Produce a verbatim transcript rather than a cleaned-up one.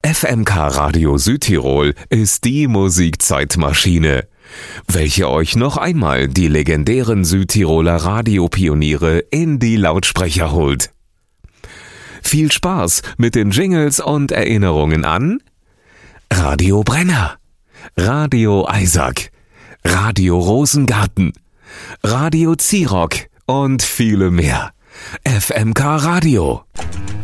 F M K Radio Südtirol ist die Musikzeitmaschine, welche euch noch einmal die legendären Südtiroler Radiopioniere in die Lautsprecher holt. Viel Spaß mit den Jingles und Erinnerungen an Radio Brenner, Radio Eisack, Radio Rosengarten, Radio Zirock und viele mehr. F M K Radio.